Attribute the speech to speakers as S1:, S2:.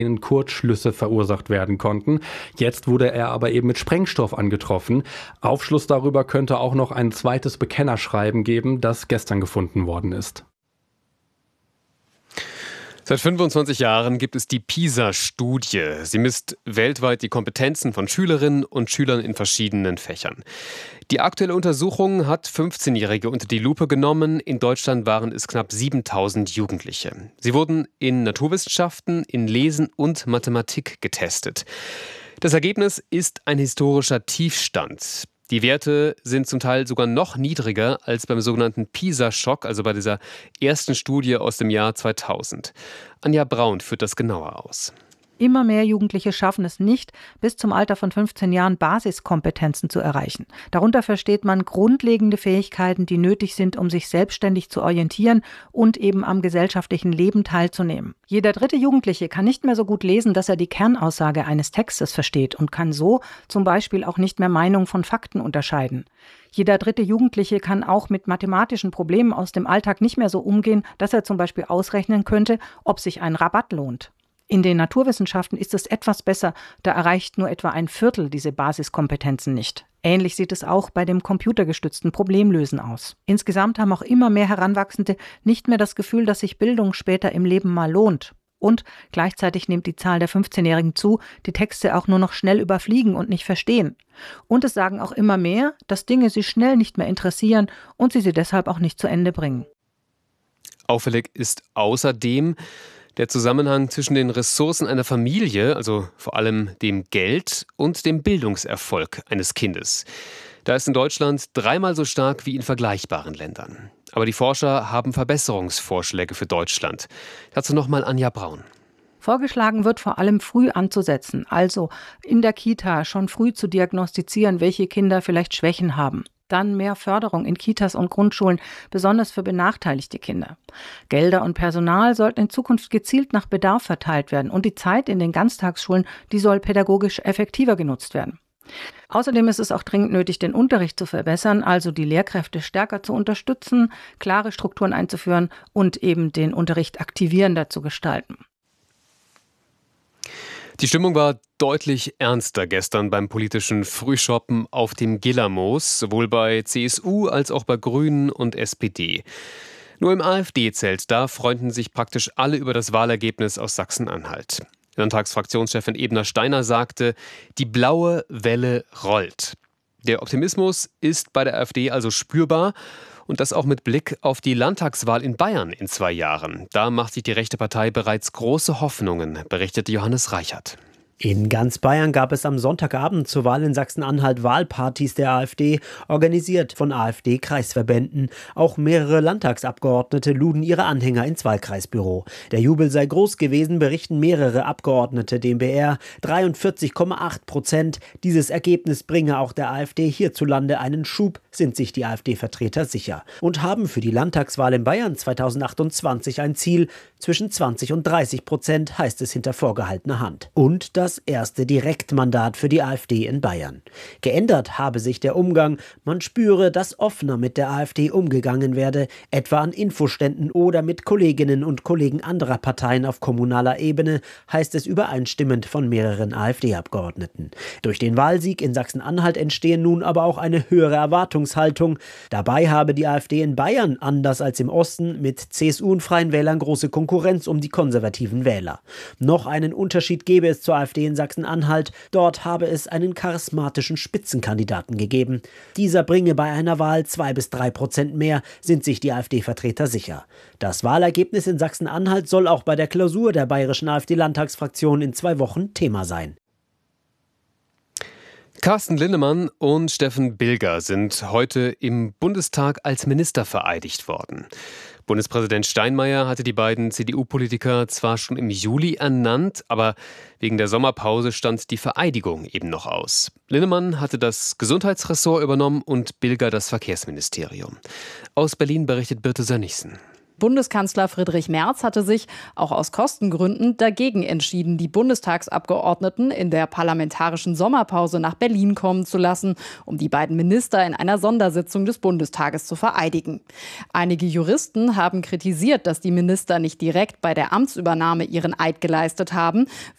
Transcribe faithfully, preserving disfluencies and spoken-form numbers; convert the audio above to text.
S1: Kurzschlüsse verursacht werden konnten. Jetzt wurde er aber eben mit Sprengstoff angetroffen. Aufschluss darüber könnte auch noch ein zweites Bekennerschreiben geben, das gestern gefunden worden ist.
S2: Seit fünfundzwanzig Jahren gibt es die PISA-Studie. Sie misst weltweit die Kompetenzen von Schülerinnen und Schülern in verschiedenen Fächern. Die aktuelle Untersuchung hat fünfzehnjährige unter die Lupe genommen. In Deutschland waren es knapp siebentausend Jugendliche. Sie wurden in Naturwissenschaften, in Lesen und Mathematik getestet. Das Ergebnis ist ein historischer Tiefstand. Die Werte sind zum Teil sogar noch niedriger als beim sogenannten PISA-Schock, also bei dieser ersten Studie aus dem Jahr zweitausend. Anja Braun führt das genauer aus.
S3: Immer mehr Jugendliche schaffen es nicht, bis zum Alter von fünfzehn Jahren Basiskompetenzen zu erreichen. Darunter versteht man grundlegende Fähigkeiten, die nötig sind, um sich selbstständig zu orientieren und eben am gesellschaftlichen Leben teilzunehmen. Jeder dritte Jugendliche kann nicht mehr so gut lesen, dass er die Kernaussage eines Textes versteht und kann so zum Beispiel auch nicht mehr Meinung von Fakten unterscheiden. Jeder dritte Jugendliche kann auch mit mathematischen Problemen aus dem Alltag nicht mehr so umgehen, dass er zum Beispiel ausrechnen könnte, ob sich ein Rabatt lohnt. In den Naturwissenschaften ist es etwas besser, da erreicht nur etwa ein Viertel diese Basiskompetenzen nicht. Ähnlich sieht es auch bei dem computergestützten Problemlösen aus. Insgesamt haben auch immer mehr Heranwachsende nicht mehr das Gefühl, dass sich Bildung später im Leben mal lohnt. Und gleichzeitig nimmt die Zahl der fünfzehnjährigen zu, die Texte auch nur noch schnell überfliegen und nicht verstehen. Und es sagen auch immer mehr, dass Dinge sie schnell nicht mehr interessieren und sie sie deshalb auch nicht zu Ende bringen.
S2: Auffällig ist außerdem der Zusammenhang zwischen den Ressourcen einer Familie, also vor allem dem Geld, und dem Bildungserfolg eines Kindes. Da ist in Deutschland dreimal so stark wie in vergleichbaren Ländern. Aber die Forscher haben Verbesserungsvorschläge für Deutschland. Dazu nochmal Anja Braun.
S3: Vorgeschlagen wird vor allem früh anzusetzen, also in der Kita schon früh zu diagnostizieren, welche Kinder vielleicht Schwächen haben. Dann mehr Förderung in Kitas und Grundschulen, besonders für benachteiligte Kinder. Gelder und Personal sollten in Zukunft gezielt nach Bedarf verteilt werden und die Zeit in den Ganztagsschulen, die soll pädagogisch effektiver genutzt werden. Außerdem ist es auch dringend nötig, den Unterricht zu verbessern, also die Lehrkräfte stärker zu unterstützen, klare Strukturen einzuführen und eben den Unterricht aktivierender zu gestalten.
S2: Die Stimmung war deutlich ernster gestern beim politischen Frühshoppen auf dem Gillermoos, sowohl bei C S U als auch bei Grünen und S P D. Nur im AfD-Zelt, da freunden sich praktisch alle über das Wahlergebnis aus Sachsen-Anhalt. Landtagsfraktionschefin Ebner-Steiner sagte, die blaue Welle rollt. Der Optimismus ist bei der AfD also spürbar. Und das auch mit Blick auf die Landtagswahl in Bayern in zwei Jahren. Da macht sich die rechte Partei bereits große Hoffnungen, berichtet Johannes Reichert.
S4: In ganz Bayern gab es am Sonntagabend zur Wahl in Sachsen-Anhalt Wahlpartys der AfD, organisiert von AfD-Kreisverbänden. Auch mehrere Landtagsabgeordnete luden ihre Anhänger ins Wahlkreisbüro. Der Jubel sei groß gewesen, berichten mehrere Abgeordnete dem B R. dreiundvierzig Komma acht Prozent. Dieses Ergebnis bringe auch der AfD hierzulande einen Schub, sind sich die AfD-Vertreter sicher. Und haben für die Landtagswahl in Bayern zweitausendachtundzwanzig ein Ziel. Zwischen zwanzig und dreißig Prozent heißt es hinter vorgehaltener Hand. Und das erste Direktmandat für die AfD in Bayern. Geändert habe sich der Umgang. Man spüre, dass offener mit der AfD umgegangen werde, etwa an Infoständen oder mit Kolleginnen und Kollegen anderer Parteien auf kommunaler Ebene, heißt es übereinstimmend von mehreren AfD-Abgeordneten. Durch den Wahlsieg in Sachsen-Anhalt entstehe nun aber auch eine höhere Erwartungshaltung. Dabei habe die AfD in Bayern, anders als im Osten, mit C S U und Freien Wählern große Konkurrenz um die konservativen Wähler. Noch einen Unterschied gebe es zur AfD in Sachsen-Anhalt. Dort habe es einen charismatischen Spitzenkandidaten gegeben. Dieser bringe bei einer Wahl zwei bis drei Prozent mehr, sind sich die AfD-Vertreter sicher. Das Wahlergebnis in Sachsen-Anhalt soll auch bei der Klausur der bayerischen AfD-Landtagsfraktion in zwei Wochen Thema sein.
S2: Carsten Linnemann und Steffen Bilger sind heute im Bundestag als Minister vereidigt worden. Bundespräsident Steinmeier hatte die beiden C D U-Politiker zwar schon im Juli ernannt, aber wegen der Sommerpause stand die Vereidigung eben noch aus. Linnemann hatte das Gesundheitsressort übernommen und Bilger das Verkehrsministerium. Aus Berlin berichtet Birte Sönnigsen.
S5: Bundeskanzler Friedrich Merz hatte sich, auch aus Kostengründen, dagegen entschieden, die Bundestagsabgeordneten in der parlamentarischen Sommerpause nach Berlin kommen zu lassen, um die beiden Minister in einer Sondersitzung des Bundestages zu vereidigen. Einige Juristen haben kritisiert, dass die Minister nicht direkt bei der Amtsübernahme ihren Eid geleistet haben,